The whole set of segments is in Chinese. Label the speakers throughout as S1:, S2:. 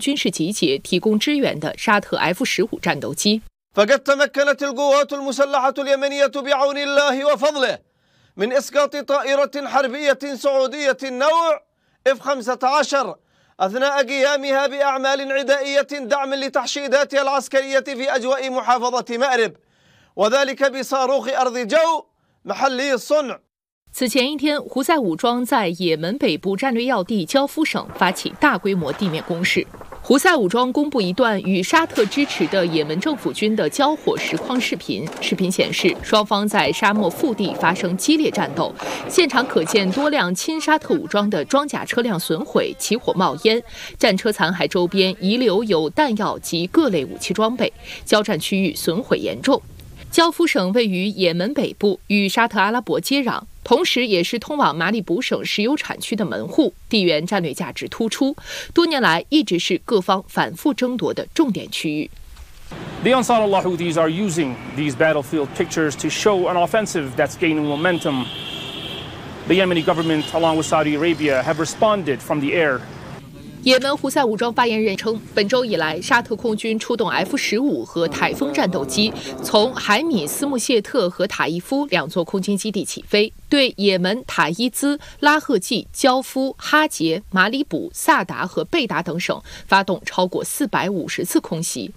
S1: 军事集结提供支援的沙特 F-15战斗机。
S2: فقد تمكنت القوات المسلحة اليمنية بعون الله وفضله من إسقاط طائرة حربية سعودية النوع F-15 أثناء قيامها بأعمال عدائية دعم لتحشيداتها العسكرية في أجواء محافظة مأرب وذلك بصاروخ أرض جو محلي الصنع。
S1: 此前一天，胡塞武装在也门北部战略要地焦夫省发起大规模地面攻势。胡塞武装公布一段与沙特支持的也门政府军的交火实况视频，视频显示双方在沙漠腹地发生激烈战斗，现场可见多辆亲沙特武装的装甲车辆损毁、起火冒烟，战车残骸周边遗留有弹药及各类武器装备，交战区域损毁严重。焦夫省位于也门北部，与沙特阿拉伯接壤，同时也是通往马里卜省石油产区的门户，地缘战略价值突出，多年来一直是各方反复争夺的重点区域。
S3: The Ansarullah Houthis are using these battlefield pictures to show an offensive that's gaining momentum. The Yemeni government, along with Saudi Arabia, have responded from the air.
S1: 也门胡塞武装发言人称，本周以来，沙特空军出动 F-15和台风战斗机，从海米斯穆谢特和塔伊夫2座空军基地起飞，对也门塔伊兹、拉赫季、焦夫、哈杰、马里卜、萨达和贝达等省发动超过450次空袭。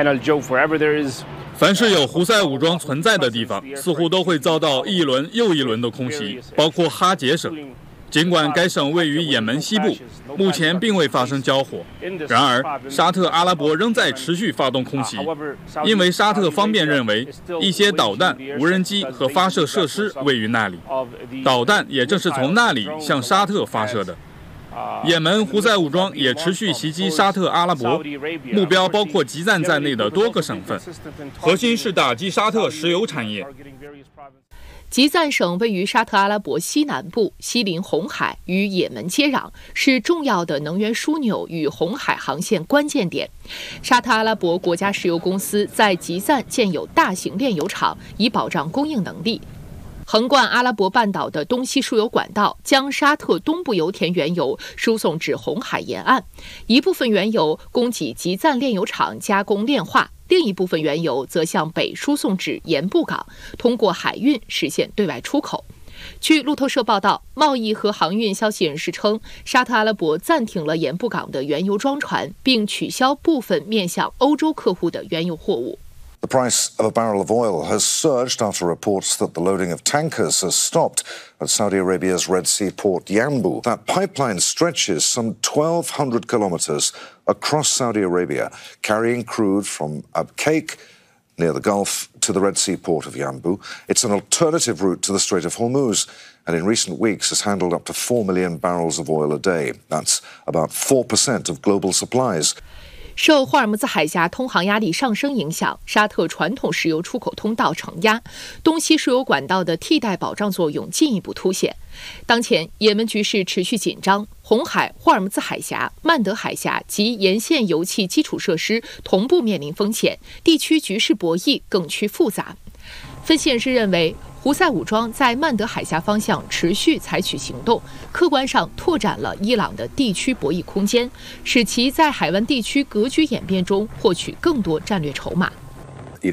S4: 凡是有胡塞武装存在的地方，似乎都会遭到一轮又一轮的空袭，包括哈杰省。尽管该省位于也门西部，目前并未发生交火，然而沙特阿拉伯仍在持续发动空袭，因为沙特方面认为一些导弹、无人机和发射设施位于那里，导弹也正是从那里向沙特发射的。也门胡塞武装也持续袭击沙特阿拉伯，目标包括吉赞在内的多个省份，核心是打击沙特石油产业。
S1: 吉赞省位于沙特阿拉伯西南部，西临红海，与也门接壤，是重要的能源枢纽与红海航线关键点。沙特阿拉伯国家石油公司在吉赞建有大型炼油厂，以保障供应能力。横贯阿拉伯半岛的东西输油管道将沙特东部油田原油输送至红海沿岸，一部分原油供给吉赞炼油厂加工炼化，另一部分原油则向北输送至盐布港，通过海运实现对外出口。据路透社报道，贸易和航运消息人士称，沙特阿拉伯暂停了盐布港的原油装船，并取消部分面向欧洲客户的原油货物。
S5: The price of a barrel of oil has surged after reports that the loading of tankers has stopped at Saudi Arabia's Red Sea port Yanbu. That pipeline stretches some 1,200 kilometers across Saudi Arabia, carrying crude from Abqaiq near the Gulf to the Red Sea port of Yanbu. It's an alternative route to the Strait of Hormuz, and in recent weeks has handled up to 4 million barrels of oil a day. That's about 4% of global supplies.
S1: 受霍尔木兹海峡通航压力上升影响，沙特传统石油出口通道承压，东西输油管道的替代保障作用进一步凸显。当前，也门局势持续紧张，红海、霍尔木兹海峡、曼德海峡及沿线油气基础设施同步面临风险，地区局势博弈更趋复杂。分析人士认为，胡塞武装在曼德海峡方向持续采取行动，客观上拓展了伊朗的地区博弈空间，使其在海湾地区格局演变中获取更多战略筹码。
S4: 伊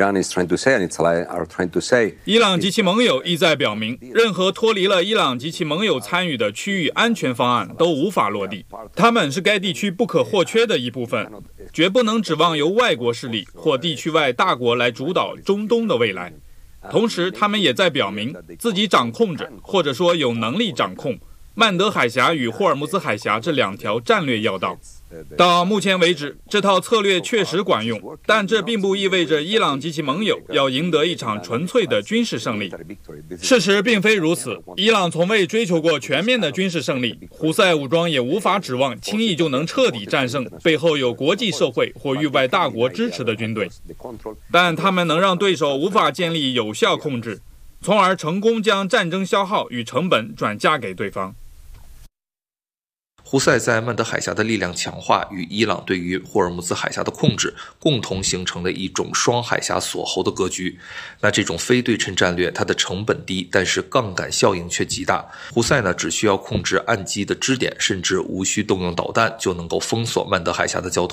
S4: 朗及其盟友意在表明，任何脱离了伊朗及其盟友参与的区域安全方案都无法落地。他们是该地区不可或缺的一部分，绝不能指望由外国势力或地区外大国来主导中东的未来。同时，他们也在表明自己掌控着，或者说有能力掌控曼德海峡与霍尔木兹海峡这2条战略要道。到目前为止，这套策略确实管用，但这并不意味着伊朗及其盟友要赢得一场纯粹的军事胜利。事实并非如此，伊朗从未追求过全面的军事胜利，胡塞武装也无法指望轻易就能彻底战胜背后有国际社会或域外大国支持的军队，但他们能让对手无法建立有效控制，从而成功将战争消耗与成本转嫁给对方。
S6: 胡塞在曼德海峡的力量强化与伊朗对于霍尔木兹海峡的控制，共同形成了一种双海峡锁喉的格局。那这种非对称战略，它的成本低，但是杠杆效应却极大。胡塞呢，只需要控制岸基的支点，甚至无需动用导弹，就能够封锁曼德海峡的交通。